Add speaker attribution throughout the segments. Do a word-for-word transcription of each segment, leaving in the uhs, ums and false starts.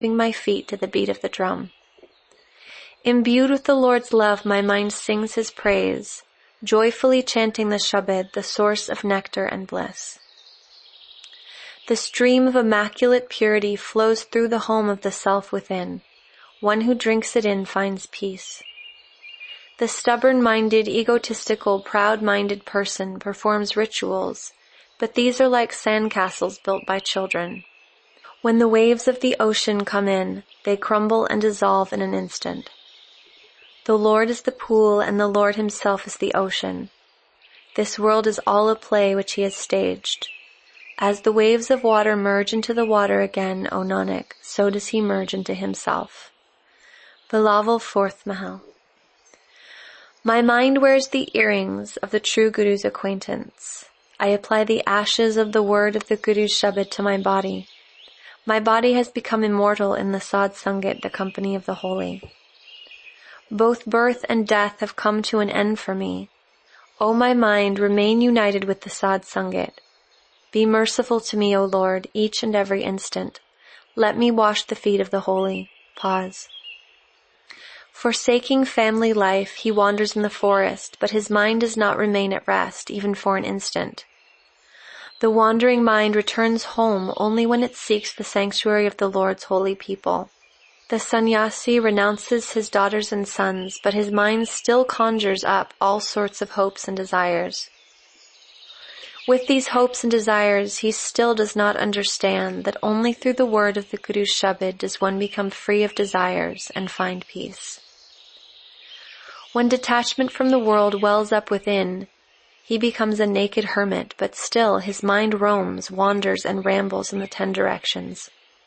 Speaker 1: my feet to the beat of the drum. Imbued with the Lord's love, my mind sings his praise, joyfully chanting the Shabad, the source of nectar and bliss. The stream of immaculate purity flows through the home of the self within. One who drinks it in finds peace. The stubborn-minded, egotistical, proud-minded person performs rituals, but these are like sandcastles built by children. When the waves of the ocean come in, they crumble and dissolve in an instant. The Lord is the pool, and the Lord himself is the ocean. This world is all a play which he has staged. As the waves of water merge into the water again, O Nanak, so does he merge into himself. Bilaval fourth Mahal. My mind wears the earrings of the true Guru's acquaintance. I apply the ashes of the word of the Guru's Shabad to my body. My body has become immortal in the Sad Sangat, the company of the holy. Both birth and death have come to an end for me. O my mind, remain united with the Sad Sangat. Be merciful to me, O Lord, each and every instant. Let me wash the feet of the holy. Pause. Forsaking family life, he wanders in the forest, but his mind does not remain at rest, even for an instant. The wandering mind returns home only when it seeks the sanctuary of the Lord's holy people. The sannyasi renounces his daughters and sons, but his mind still conjures up all sorts of hopes and desires. With these hopes and desires, he still does not understand that only through the word of the Guru's Shabad does one become free of desires and find peace. When detachment from the world wells up within, he becomes a naked hermit, but still his mind roams, wanders, and rambles in the ten directions.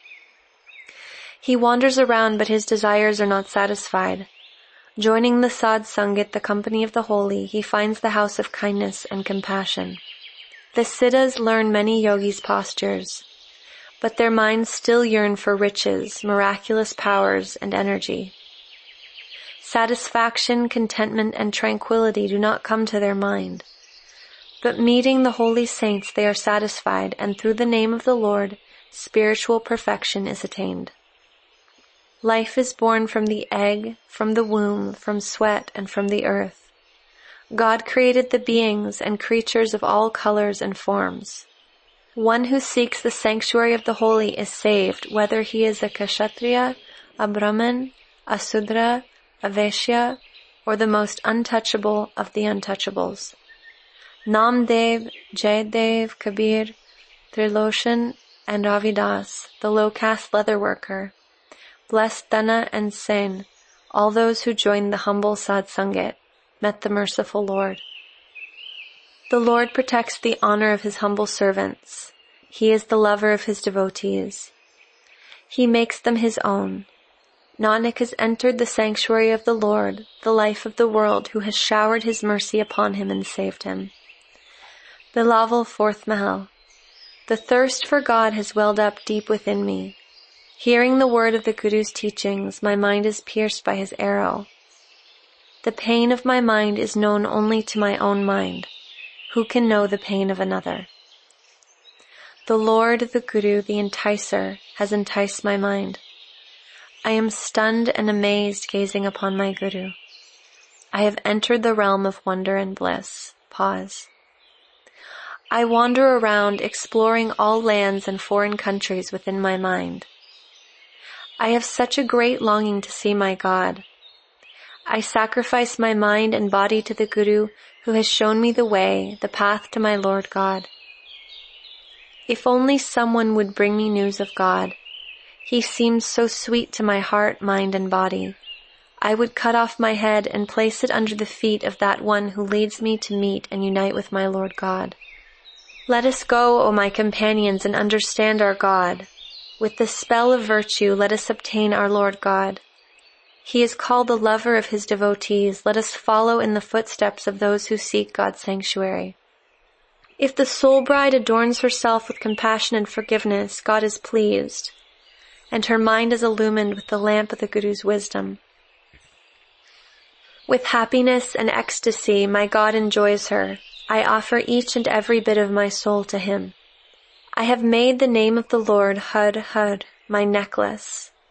Speaker 1: He wanders around, but his desires are not satisfied. Joining the Sad Sangat, the company of the holy, he finds the house of kindness and compassion. The Siddhas learn many yogis' postures, but their minds still yearn for riches, miraculous powers, and energy. Satisfaction, contentment, and tranquility do not come to their mind. But meeting the holy saints, they are satisfied, and through the name of the Lord, spiritual perfection is attained. Life is born from the egg, from the womb, from sweat, and from the earth. God created the beings and creatures of all colors and forms. One who seeks the sanctuary of the holy is saved, whether he is a Kshatriya, a Brahmin, a Sudra, a Vaishya, or the most untouchable of the untouchables. Namdev, Jaydev, Kabir, Triloshan, and Ravidas, the low-caste leatherworker, blessed Dana and Sen, all those who joined the humble Sad Sangat, met the merciful Lord. The Lord protects the honor of his humble servants. He is the lover of his devotees. He makes them his own. Nanak has entered the sanctuary of the Lord, the life of the world, who has showered his mercy upon him and saved him. Bilaval fourth Mahal. The thirst for God has welled up deep within me. Hearing the word of the Guru's teachings, my mind is pierced by his arrow. The pain of my mind is known only to my own mind. Who can know the pain of another? The Lord, the Guru, the enticer, has enticed my mind. I am stunned and amazed gazing upon my Guru. I have entered the realm of wonder and bliss. Pause. I wander around exploring all lands and foreign countries within my mind. I have such a great longing to see my God. I sacrifice my mind and body to the Guru who has shown me the way, the path to my Lord God. If only someone would bring me news of God. He seems so sweet to my heart, mind, and body. I would cut off my head and place it under the feet of that one who leads me to meet and unite with my Lord God. Let us go, O my companions, and understand our God. With the spell of virtue, let us obtain our Lord God. He is called the lover of his devotees. Let us follow in the footsteps of those who seek God's sanctuary. If the soul bride adorns herself with compassion and forgiveness, God is pleased, and her mind is illumined with the lamp of the Guru's wisdom. With happiness and ecstasy, my God enjoys her. I offer each and every bit of my soul to him. I have made the name of the Lord, Har Har, my necklace.